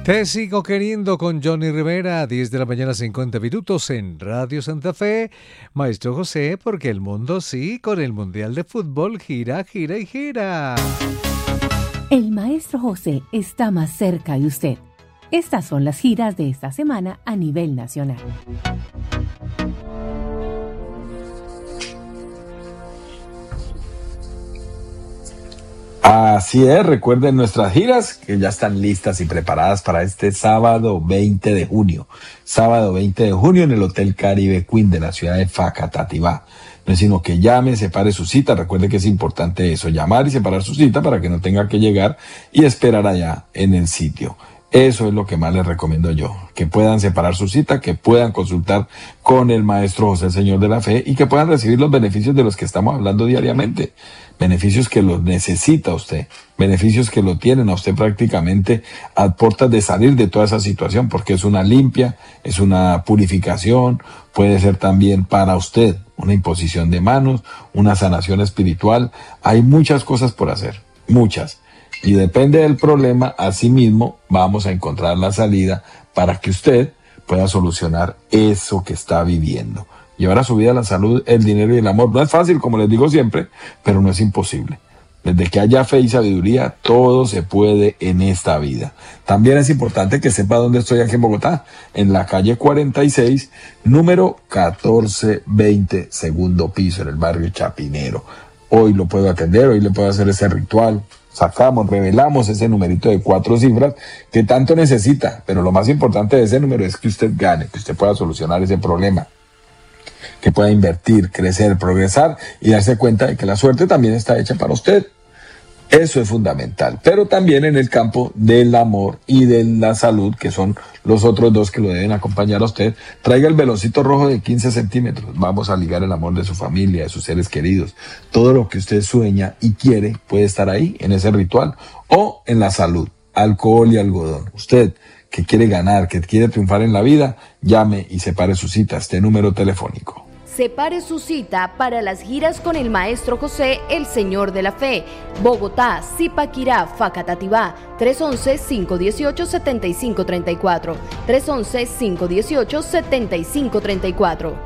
Te sigo queriendo con Johnny Rivera, 10 de la mañana 50 minutos en Radio Santa Fe. Maestro José, porque el mundo sí, con el Mundial de Fútbol gira, gira y gira. El Maestro José está más cerca de usted. Estas son las giras de esta semana a nivel nacional. Así es, recuerden nuestras giras que ya están listas y preparadas para este sábado 20 de junio. Sábado 20 de junio en el Hotel Caribe Queen de la ciudad de Facatativá. No es sino que llame, separe su cita. Recuerde que es importante eso, llamar y separar su cita para que no tenga que llegar y esperar allá en el sitio. Eso es lo que más les recomiendo yo, que puedan separar su cita, que puedan consultar con el Maestro José, el Señor de la Fe, y que puedan recibir los beneficios de los que estamos hablando diariamente. Beneficios que los necesita usted, beneficios que lo tienen a usted prácticamente a puertas de salir de toda esa situación, porque es una limpia, es una purificación, puede ser también para usted una imposición de manos, una sanación espiritual. Hay muchas cosas por hacer, muchas. Y depende del problema, asimismo vamos a encontrar la salida para que usted pueda solucionar eso que está viviendo. Llevar a su vida la salud, el dinero y el amor. No es fácil, como les digo siempre, pero no es imposible. Desde que haya fe y sabiduría, todo se puede en esta vida. También es importante que sepa dónde estoy aquí en Bogotá, en la calle 46, número 1420, segundo piso, en el barrio Chapinero. Hoy lo puedo atender, hoy le puedo hacer ese ritual. Sacamos, revelamos ese numerito de 4 cifras que tanto necesita, pero lo más importante de ese número es que usted gane, que usted pueda solucionar ese problema, que pueda invertir, crecer, progresar y darse cuenta de que la suerte también está hecha para usted. Eso es fundamental, pero también en el campo del amor y de la salud, que son los otros dos que lo deben acompañar a usted. Traiga el veloncito rojo de 15 centímetros. Vamos a ligar el amor de su familia, de sus seres queridos. Todo lo que usted sueña y quiere puede estar ahí, en ese ritual, o en la salud, alcohol y algodón. Usted que quiere ganar, que quiere triunfar en la vida, llame y separe su cita, este número telefónico. Separe su cita para las giras con el Maestro José, el Señor de la Fe. Bogotá, Zipaquirá, Facatativá, 311-518-7534. 311-518-7534.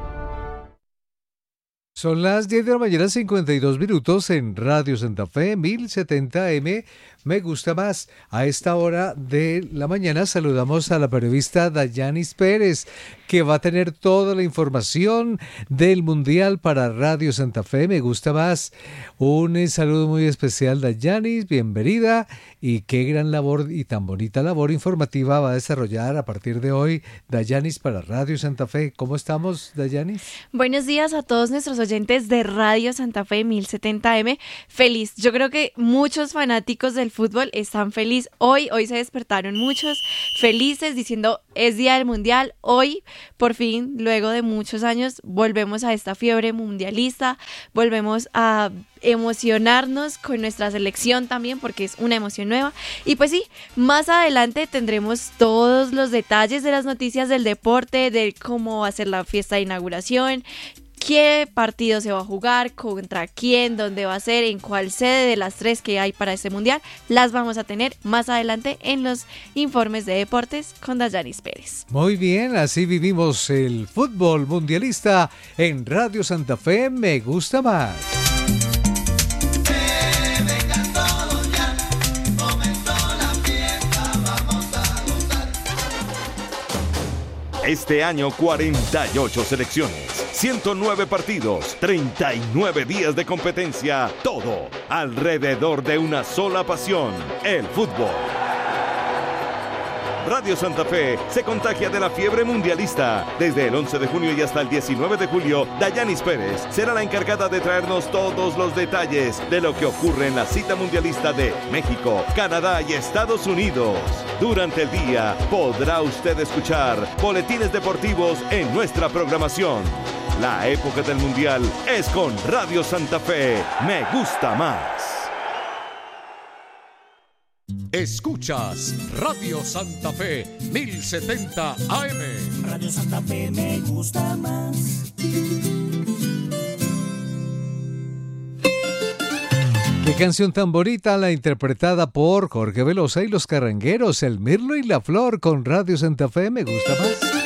Son las 10 de la mañana 52 minutos en Radio Santa Fe, 1070M. Me gusta más. A esta hora de la mañana saludamos a la periodista Dayanis Pérez, que va a tener toda la información del Mundial para Radio Santa Fe. Me gusta más. Un saludo muy especial, Dayanis, bienvenida. Y qué gran labor y tan bonita labor informativa va a desarrollar a partir de hoy Dayanis para Radio Santa Fe. ¿Cómo estamos, Dayanis? Buenos días a todos nuestros oyentes de Radio Santa Fe 1070M. Feliz. Yo creo que muchos fanáticos del fútbol están felices hoy se despertaron muchos felices diciendo es día del mundial. Hoy por fin, luego de muchos años, volvemos a esta fiebre mundialista, volvemos a emocionarnos con nuestra selección también, porque es una emoción nueva. Y pues sí, más adelante tendremos todos los detalles de las noticias del deporte, de cómo va a ser la fiesta de inauguración, qué partido se va a jugar, contra quién, dónde va a ser, en cuál sede de las 3 que hay para este mundial. Las vamos a tener más adelante en los informes de deportes con Dayanis Pérez. Muy bien, así vivimos el fútbol mundialista en Radio Santa Fe. Me gusta más. Este año 48 selecciones, 109 partidos, 39 días de competencia, todo alrededor de una sola pasión, el fútbol. Radio Santa Fe se contagia de la fiebre mundialista. Desde el 11 de junio y hasta el 19 de julio, Dayanis Pérez será la encargada de traernos todos los detalles de lo que ocurre en la cita mundialista de México, Canadá y Estados Unidos. Durante el día podrá usted escuchar boletines deportivos en nuestra programación. La época del mundial es con Radio Santa Fe. Me gusta más. Escuchas Radio Santa Fe 1070 AM. Radio Santa Fe me gusta más. Qué canción tan bonita, la interpretada por Jorge Velosa y los Carrangueros, El Mirlo y la Flor con Radio Santa Fe, me gusta más.